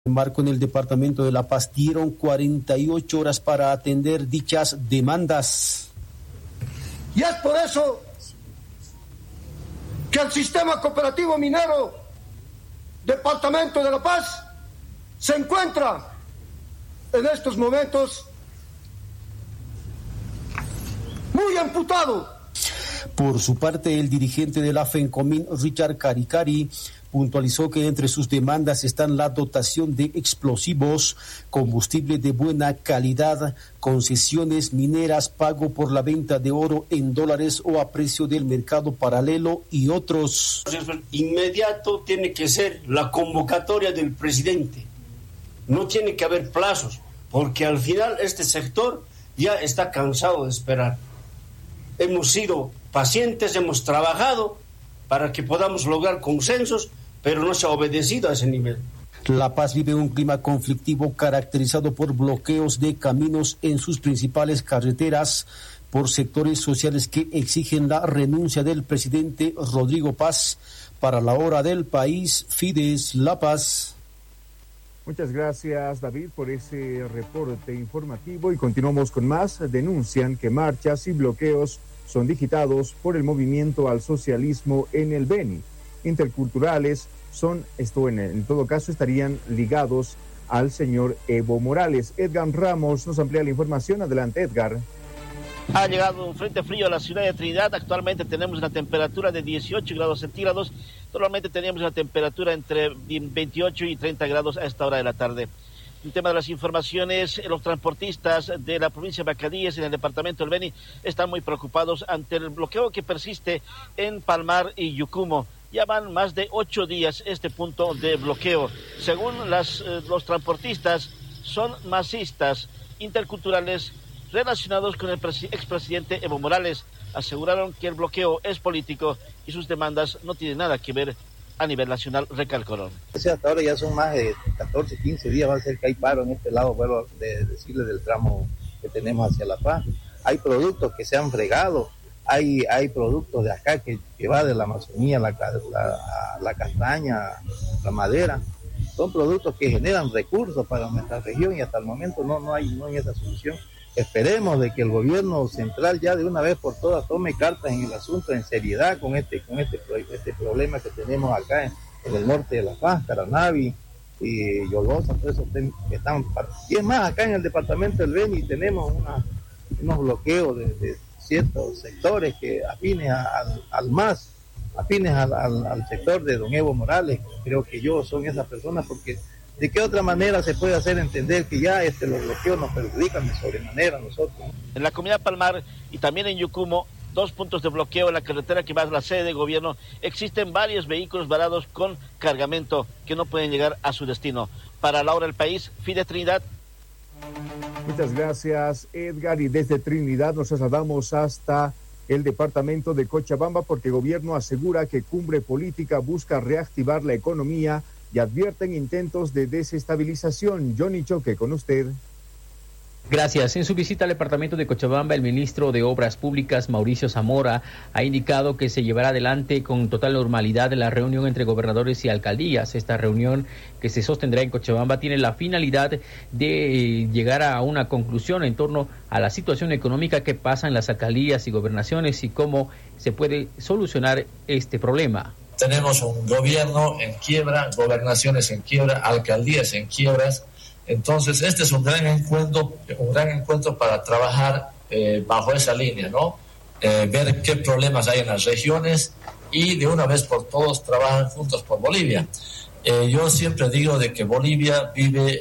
Embarco en el departamento de La Paz dieron 48 horas para atender dichas demandas. Y es por eso que el sistema cooperativo minero departamento de La Paz se encuentra en estos momentos muy amputado. Por su parte, el dirigente de la FENCOMIN, Richard Caricari, puntualizó que entre sus demandas están la dotación de explosivos, combustible de buena calidad, concesiones mineras, pago por la venta de oro en dólares o a precio del mercado paralelo y otros. Inmediato tiene que ser la convocatoria del presidente. No tiene que haber plazos, porque al final este sector ya está cansado de esperar. Hemos sido pacientes, hemos trabajado para que podamos lograr consensos, pero no se ha obedecido a ese nivel. La Paz vive un clima conflictivo caracterizado por bloqueos de caminos en sus principales carreteras por sectores sociales que exigen la renuncia del presidente Rodrigo Paz. Para La Hora del País, Fides La Paz. Muchas gracias, David, por ese reporte informativo y continuamos con más. Denuncian que marchas y bloqueos son digitados por el movimiento al socialismo en el Beni. Interculturales son, en todo caso estarían ligados al señor Evo Morales. Edgar Ramos nos amplía la información. Adelante, Edgar. Ha llegado un frente frío a la ciudad de Trinidad. Actualmente tenemos una temperatura de 18 grados centígrados. Normalmente teníamos una temperatura entre 28 y 30 grados a esta hora de la tarde. El tema de las informaciones, los transportistas de la provincia de Bacadíes en el departamento del Beni están muy preocupados ante el bloqueo que persiste en Palmar y Yucumo. Ya van más de 8 días este punto de bloqueo. Según los transportistas, son masistas, interculturales, relacionados con el expresidente Evo Morales. Aseguraron que el bloqueo es político y sus demandas no tienen nada que ver a nivel nacional, recalcaron. Hasta ahora ya son más de 14, 15 días, va a ser que hay paro en este lado, vuelvo de decirles del tramo que tenemos hacia La Paz. Hay productos que se han fregado, hay productos de acá que va de la Amazonía, la castaña, la madera. Son productos que generan recursos para nuestra región y hasta el momento no hay esa solución. Esperemos de que el gobierno central ya de una vez por todas tome cartas en el asunto en seriedad con este problema que tenemos acá en el norte de La Paz, Caranavi y Yolosa, todos esos temas que están. Y es más, acá en el departamento del Beni tenemos unos bloqueos de ciertos sectores que afines al sector de don Evo Morales. Creo que son esas personas, porque ¿de qué otra manera se puede hacer entender que ya los bloqueos nos perjudican de sobremanera a nosotros? En la comunidad Palmar y también en Yucumo, 2 puntos de bloqueo en la carretera que va a la sede de gobierno. Existen varios vehículos varados con cargamento que no pueden llegar a su destino. Para La Hora del País, Fide Trinidad. Muchas gracias, Edgar. Y desde Trinidad nos trasladamos hasta el departamento de Cochabamba porque el gobierno asegura que Cumbre Política busca reactivar la economía y advierten intentos de desestabilización. Johnny Choque, con usted. Gracias. En su visita al departamento de Cochabamba, el ministro de Obras Públicas, Mauricio Zamora, ha indicado que se llevará adelante con total normalidad la reunión entre gobernadores y alcaldías. Esta reunión que se sostendrá en Cochabamba tiene la finalidad de llegar a una conclusión en torno a la situación económica que pasa en las alcaldías y gobernaciones y cómo se puede solucionar este problema. Tenemos un gobierno en quiebra, gobernaciones en quiebra, alcaldías en quiebras. Entonces, este es un gran encuentro para trabajar bajo esa línea, ¿no? Ver qué problemas hay en las regiones y de una vez por todos trabajan juntos por Bolivia. Yo siempre digo de que Bolivia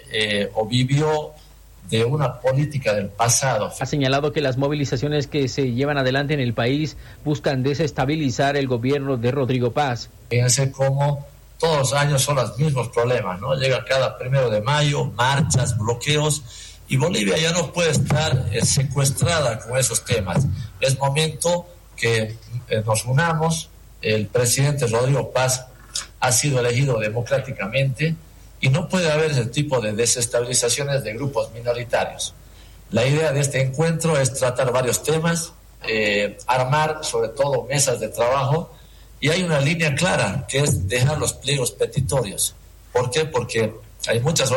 vivió de una política del pasado. Ha señalado que las movilizaciones que se llevan adelante en el país buscan desestabilizar el gobierno de Rodrigo Paz. Fíjense cómo todos los años son los mismos problemas, ¿no? Llega cada 1 de mayo, marchas, bloqueos, y Bolivia ya no puede estar secuestrada con esos temas. Es momento que nos unamos. El presidente Rodrigo Paz ha sido elegido democráticamente y no puede haber ese tipo de desestabilizaciones de grupos minoritarios. La idea de este encuentro es tratar varios temas, armar sobre todo mesas de trabajo, y hay una línea clara que es dejar los pliegos petitorios. ¿Por qué? Porque hay muchas